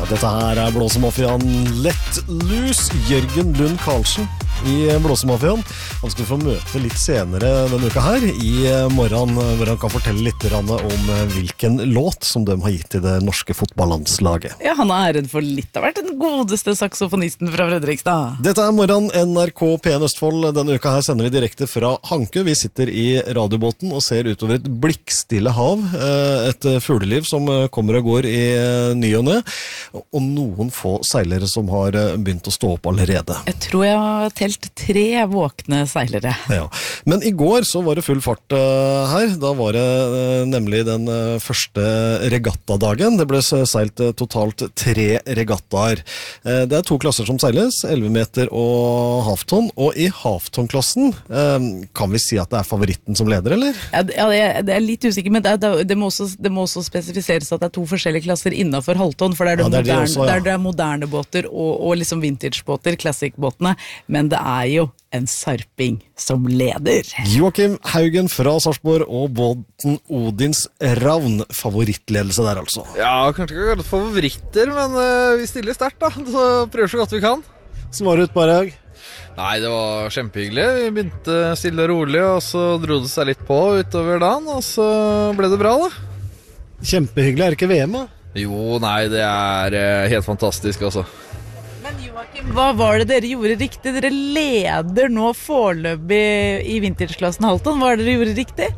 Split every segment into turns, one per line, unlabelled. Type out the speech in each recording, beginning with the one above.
Dette her Blåsemafiaen Let Loose. Jørgen Lund Karlsen i Blåsemafiaen. Han skal få møte litt senere denne uka her i morgen, hvor han kan fortelle litt om hvilken låt som de har gitt til det norske fotballandslaget.
Ja, han har æren for litt av hvert den godeste saksofonisten fra Fredrikstad.
Dette morgen NRK P1 Østfold. Denne uka her sender vi direkte fra Hanke. Vi sitter i radiobåten og ser utover et blikkstille hav. Et fugleliv som kommer og går i ny og ne. Og noen få seilere som har begynt å stå opp allerede.
Jeg tror jeg har telt 3 våkne seilere.
Ja. Men i går så var det full fart her. Da var det nemlig den første regattadagen. Det ble seilt totalt 3 regattaer. Det 2 klasser som seiles, 11 meter og halfton. Og i halfton-klassen kan vi si at det favoritten som leder, eller?
Ja, det litt usikker, men det må også spesifiseres at det 2 forskjellige klasser innenfor halvton, for det det er moderne båter og liksom vintagebåter, classic-båtene, men det jo en sarping som leder.
Joakim Haugen fra Sarpsborg og båten Odins Ravn. Favorittledelse der altså.
Ja, kanskje ikke akkurat favoritter, men vi stiller sterkt da, så prøver så godt vi kan.
Så var det ut bare, Haug?
Nei, det var kjempehyggelig. Vi begynte stille og rolig, og så dro det seg litt på utover dagen, og så ble det bra da.
Kjempehyggelig, det ikke VM da?
Jo, nei, det helt fantastisk altså.
Men Joakim, hva var det dere gjorde riktig? Dere leder nå foreløpig i vintageklassen halvton. Hva dere gjorde riktig?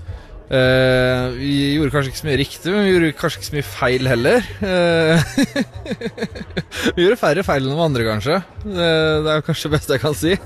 Vi gjorde kanskje ikke så mye riktig, men vi gjorde kanskje ikke så mye feil heller. Vi gjorde færre feil enn de andre, kanskje. Det kanskje det beste jeg kan si.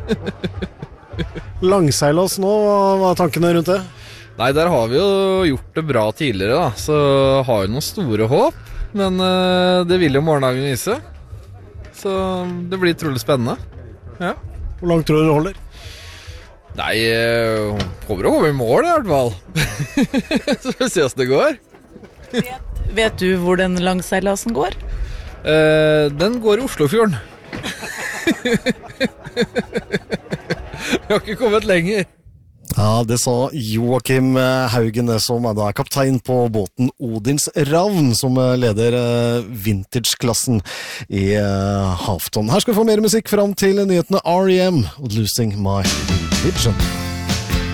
Langseilas nå, hva tankene rundt det?
Nei, der har vi jo gjort det bra tidligere da, så har vi noen store håp, men det vil jo morgendagen vise. Så det blir trolig spennende. Ja.
Hvor langt tror du det holder?
Nei, håper å komme i mål i hvert fall. Så får vi se hvordan det går.
Vet du hvor den langseilasen går?
Den går i Oslofjorden. Vi har ikke kommet lenger.
Ja, det sa Joakim Haugen, som da kaptein på båten Odins Ravn, som leder vintageklassen i halfton. Her skal vi få mer musikk fram til nyhetene R.E.M. og Losing My Religion.